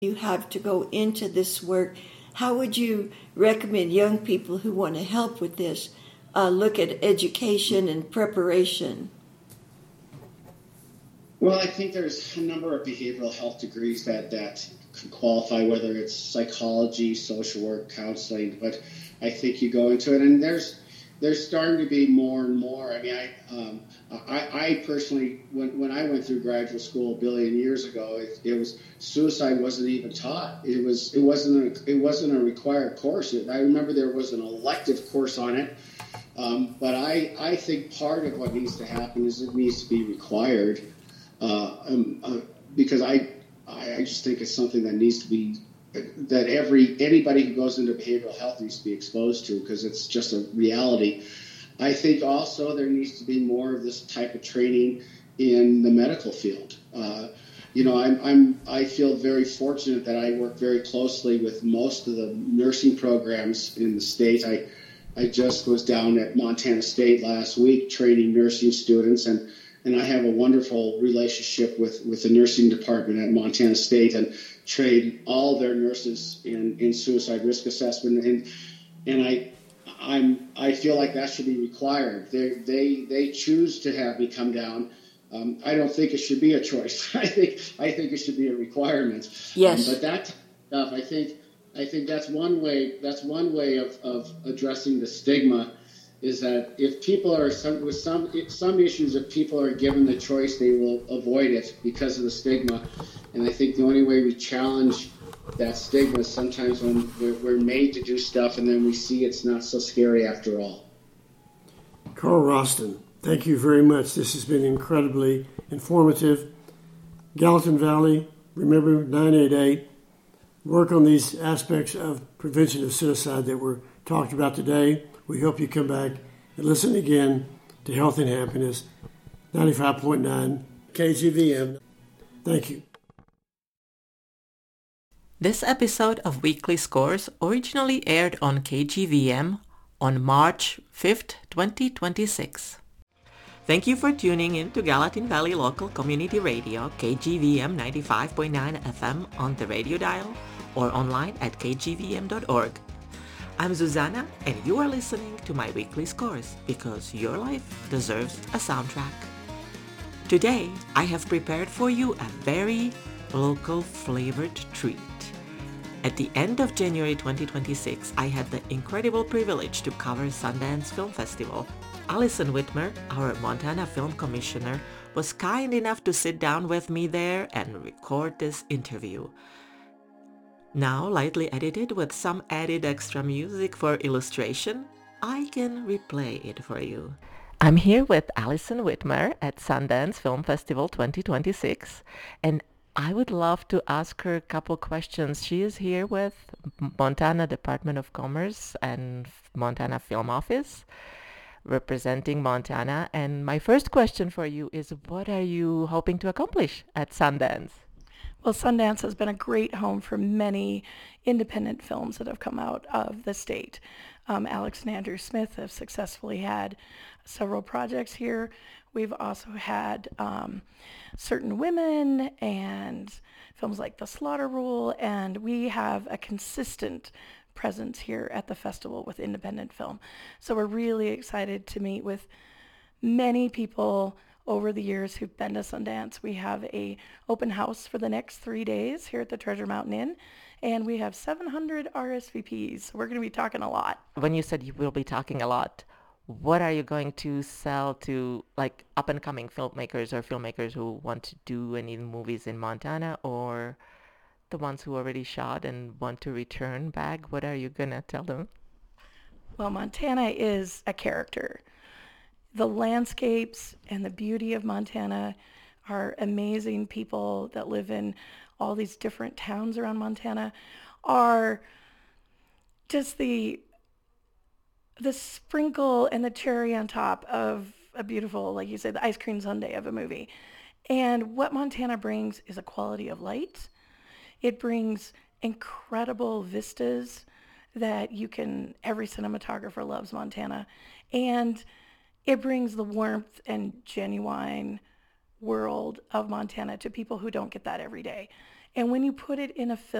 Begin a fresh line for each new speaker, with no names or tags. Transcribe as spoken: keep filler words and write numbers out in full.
you have to go into this work. How would you recommend young people who want to help with this uh, look at education and preparation?
Well, I think there's a number of behavioral health degrees that, that can qualify, whether it's psychology, social work, counseling, but I think you go into it, and there's there's starting to be more and more. I mean, I um, I, I personally, when, when I went through graduate school a billion years ago, it, it was suicide wasn't even taught. It was it wasn't a, it wasn't a required course. I remember there was an elective course on it, um, but I I think part of what needs to happen is it needs to be required, uh, um, uh, because I I just think it's something that needs to be, that every anybody who goes into behavioral health needs to be exposed to, because it's just a reality. I think also there needs to be more of this type of training in the medical field. Uh, you know, I'm, I'm I feel very fortunate that I work very closely with most of the nursing programs in the state. I I just was down at Montana State last week training nursing students, and and I have a wonderful relationship with, with the nursing department at Montana State, and train all their nurses in, in suicide risk assessment. And and I I'm I feel like that should be required. They they they choose to have me come down. Um, I don't think it should be a choice. I think I think it should be a requirement.
Yes.
Um, but that stuff, I think I think that's one way. That's one way of, of addressing the stigma. Is that if people are some, with some some issues, if people are given the choice, they will avoid it because of the stigma. And I think the only way we challenge that stigma is sometimes when we're, we're made to do stuff and then we see it's not so scary after all.
Carl Roston, thank you very much. This has been incredibly informative. Gallatin Valley, remember nine eight eight. Work on these aspects of prevention of suicide that were talked about today. We hope you come back and listen again to Health and Happiness, ninety-five point nine K G V M. Thank you.
This episode of Weekly Scores originally aired on K G V M on March fifth, twenty twenty-six. Thank you for tuning in to Gallatin Valley Local Community Radio, K G V M ninety-five point nine F M on the radio dial or online at k g v m dot org. I'm Zuzana, and you are listening to my Weekly Scores because your life deserves a soundtrack. Today, I have prepared for you a very local flavored treat. At the end of January twenty twenty-six, I had the incredible privilege to cover Sundance Film Festival. Allison Whitmer, our Montana Film Commissioner, was kind enough to sit down with me there and record this interview. Now lightly edited with some added extra music for illustration, I can replay it for you. I'm here with Allison Whitmer at Sundance Film Festival twenty twenty-six, and I would love to ask her a couple questions. She is here with Montana Department of Commerce and Montana Film Office, representing Montana. And my first question for you is, what are you hoping to accomplish at Sundance?
Well, Sundance has been a great home for many independent films that have come out of the state. Um, Alex and Andrew Smith have successfully had several projects here. We've also had um, Certain Women and films like The Slaughter Rule, and we have a consistent presence here at the festival with independent film. So we're really excited to meet with many people over the years who've been to Sundance. We have a open house for the next three days here at the Treasure Mountain Inn, and we have seven hundred R S V Ps. So we're going to be talking a lot.
When you said you will be talking a lot, what are you going to sell to like up-and-coming filmmakers or filmmakers who want to do any movies in Montana, or the ones who already shot and want to return back? What are you going to tell them?
Well, Montana is a character. The landscapes and the beauty of Montana are amazing. People that live in all these different towns around Montana are just the the sprinkle and the cherry on top of a beautiful, like you said, the ice cream sundae of a movie. And what Montana brings is a quality of light. It brings incredible vistas that you can, every cinematographer loves Montana. And it brings the warmth and genuine world of Montana to people who don't get that every day. And when you put it in a film,